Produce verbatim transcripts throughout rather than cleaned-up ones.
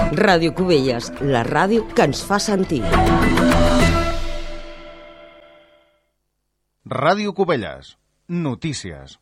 Ràdio Cubelles, la ràdio que ens fa sentir. Ràdio Cubelles, notícies.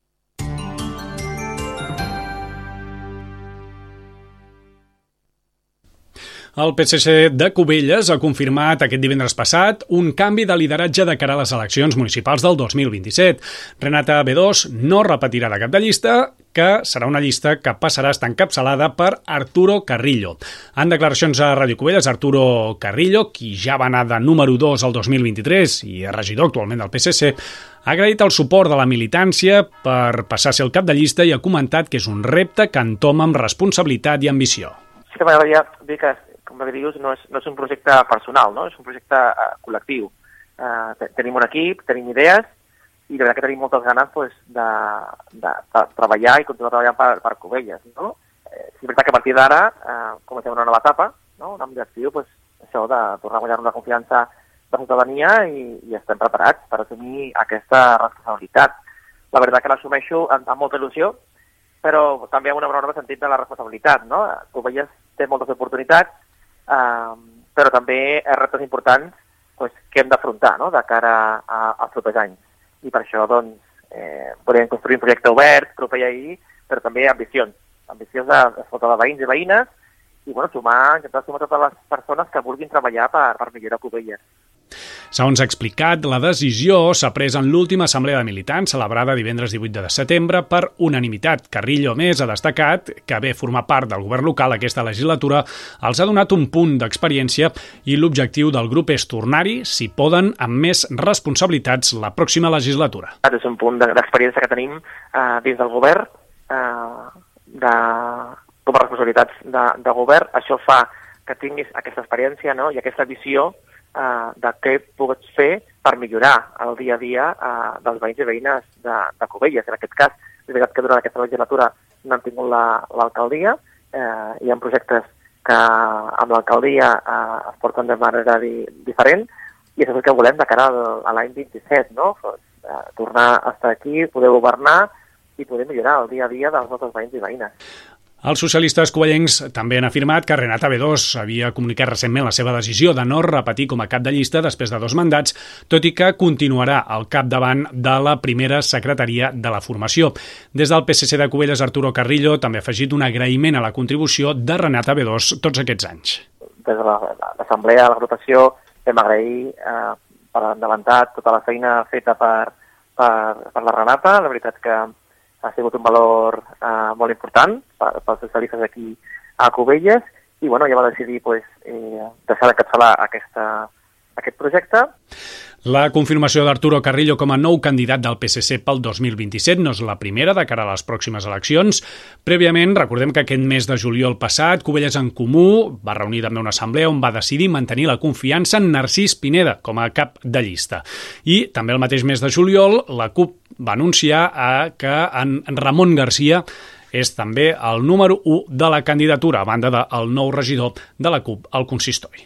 El P S C de Cubelles ha confirmat aquest divendres passat un canvi de lideratge de cara a les eleccions municipals del dos mil vint-i-set. Renata Bedós no repetirà de cap de llista, que serà una llista que passarà a estar encapçalada per Arturo Carrillo. En declaracions a Ràdio Cubelles, Arturo Carrillo, qui ja va anar de número dos al dos mil vint-i-tres i és regidor actualment del P S C, ha agraït el suport de la militància per passar a ser el cap de llista i ha comentat que és un repte que entoma amb responsabilitat i ambició. Sí que m'agradaria dir que, com que dius, no és, no és un projecte personal, no? És un projecte uh, col·lectiu. Uh, tenim un equip, tenim idees, i la veritat que tenim moltes ganes pues, de, de, de treballar i continuar treballant per, per Cubelles. No? Eh, és veritat que a partir d'ara eh, comencem una nova etapa, no? Un objectiu pues, això de tornar a guanyar la confiança de la ciutadania i, i estem preparats per assumir aquesta responsabilitat. La veritat que l'assumeixo amb, amb molta il·lusió, però també amb una enorme sentit de la responsabilitat. No? Cubelles té moltes oportunitats, eh, però també reptes importants pues, que hem d'afrontar, no? De cara a, als propers anys. I per això, doncs, eh, podem construir un projecte obert, proper i ahir, però també ambicions. Ambicions d'escoltar de veïns i veïnes i, bueno, sumar, intentar sumar totes les persones que vulguin treballar per, per millorar Cubelles. Segons ha explicat, la decisió s'ha pres en l'última assemblea de militants celebrada divendres divuit de setembre per unanimitat. Carrillo, a més, ha destacat que haver format part del govern local aquesta legislatura els ha donat un punt d'experiència i l'objectiu del grup és tornar-hi, si poden, amb més responsabilitats la pròxima legislatura. És un punt d'experiència que tenim eh, dins del govern, eh, de, com a responsabilitats de, de govern. Això fa que tinguis aquesta experiència, no? I aquesta visió Uh, de què pots fer per millorar el dia a dia uh, dels veïns i veïnes de, de Cubelles. En aquest cas, és veritat que durant aquesta legislatura no han tingut l'alcaldia, la, uh, hi ha projectes que amb l'alcaldia uh, es porten de manera di, diferent, i això és el que volem de cara al, a l'any vint-i-set, no? Pues, uh, tornar a estar aquí, poder governar i poder millorar el dia a dia dels nostres veïns i veïnes. Els socialistes cubellencs també han afirmat que Renata Bedós havia comunicat recentment la seva decisió de no repetir com a cap de llista després de dos mandats, tot i que continuarà al capdavant de la primera secretaria de la formació. Des del P S C de Cubelles, Arturo Carrillo també ha afegit un agraïment a la contribució de Renata Bedós tots aquests anys. Des de l'assemblea, la votació, vam agrair eh, per endavantar tota la feina feta per, per, per la Renata. La veritat que ha sigut un valor eh, molt important per, pels socialistes aquí a Cubelles i bueno, ja va decidir pues, eh, deixar d'encapçalar aquesta, aquest projecte. La confirmació d'Arturo Carrillo com a nou candidat del P S C pel dos mil vint-i-set no és la primera de cara a les pròximes eleccions. Prèviament, recordem que aquest mes de juliol passat, Cubelles en Comú va reunir també una assemblea on va decidir mantenir la confiança en Narcís Pineda com a cap de llista. I també el mateix mes de juliol, la CUP va anunciar que en Ramon Garcia és també el número u de la candidatura, a banda del nou regidor de la CUP al consistori.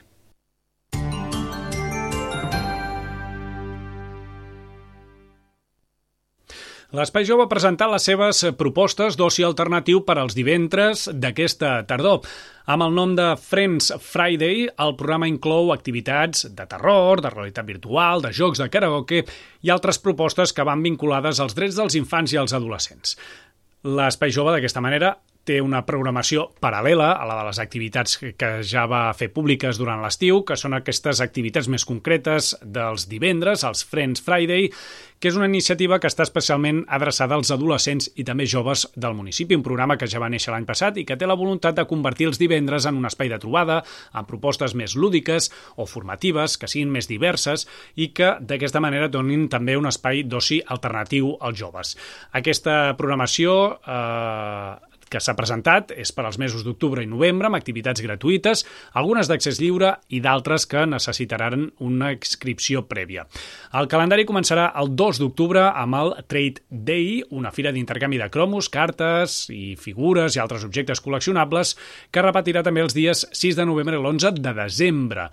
L'Espai Jove ha presentat les seves propostes d'oci alternatiu per als divendres d'aquesta tardor. Amb el nom de Friends Friday, el programa inclou activitats de terror, de realitat virtual, de jocs de karaoke i altres propostes que van vinculades als drets dels infants i als adolescents. L'Espai Jove, d'aquesta manera, té una programació paral·lela a la de les activitats que ja va fer públiques durant l'estiu, que són aquestes activitats més concretes dels divendres, els Friends Friday, que és una iniciativa que està especialment adreçada als adolescents i també joves del municipi, un programa que ja va néixer l'any passat i que té la voluntat de convertir els divendres en un espai de trobada, amb propostes més lúdiques o formatives, que siguin més diverses i que d'aquesta manera donin també un espai d'oci alternatiu als joves. Aquesta programació eh, que s'ha presentat és per als mesos d'octubre i novembre amb activitats gratuïtes, algunes d'accés lliure i d'altres que necessitaran una inscripció prèvia. El calendari començarà el dos d'octubre amb el Trade Day, una fira d'intercanvi de cromos, cartes i figures i altres objectes col·leccionables que repetirà també els dies sis de novembre i l'onze de desembre.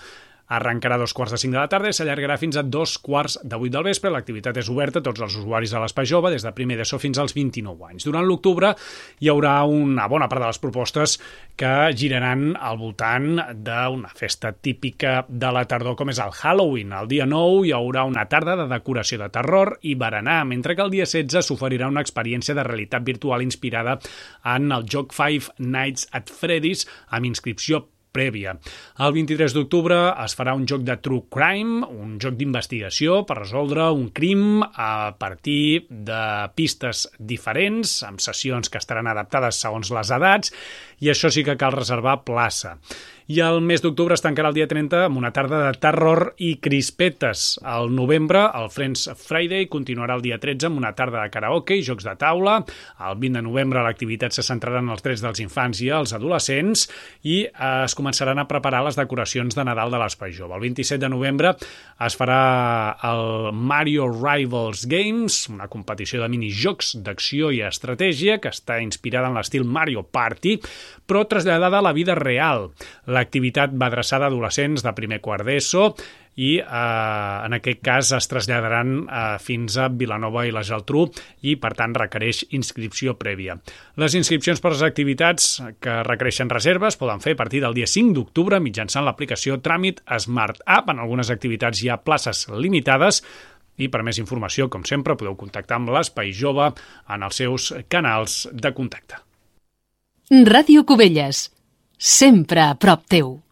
Arrencarà a dos quarts de cinc de la tarda i s'allargarà fins a dos quarts de vuit del vespre. L'activitat és oberta a tots els usuaris de l'Espai Jove, des de primer d'ESO fins als vint-i-nou anys. Durant l'octubre hi haurà una bona part de les propostes que giraran al voltant d'una festa típica de la tardor, com és el Halloween. El dia nou hi haurà una tarda de decoració de terror i berenar, mentre que el dia setze s'oferirà una experiència de realitat virtual inspirada en el joc Five Nights at Freddy's amb inscripció prèvia. El vint-i-tres d'octubre es farà un joc de True Crime, un joc d'investigació per resoldre un crim a partir de pistes diferents, amb sessions que estaran adaptades segons les edats, i això sí que cal reservar plaça. I el mes d'octubre es tancarà el dia trenta amb una tarda de terror i crispetes. Al novembre, el Friends Friday continuarà el dia tretze amb una tarda de karaoke i jocs de taula. El vint de novembre l'activitat se centrarà en els drets dels infants i els adolescents i es començaran a preparar les decoracions de Nadal de l'Espai Jove. El vint-i-set de novembre es farà el Mario Rivals Games, una competició de minijocs d'acció i estratègia que està inspirada en l'estil Mario Party, però traslladada a la vida real. L'activitat va adreçada a adolescents de primer quart d'ESO i eh, en aquest cas es traslladaran eh, fins a Vilanova i la Geltrú i per tant requereix inscripció prèvia. Les inscripcions per les activitats que requereixen reserves poden fer a partir del dia cinc d'octubre mitjançant l'aplicació Tràmit Smart App. En algunes activitats hi ha places limitades i per més informació, com sempre, podeu contactar amb l'Espai Jove en els seus canals de contacte. Ràdio Cubelles, sempre a prop teu.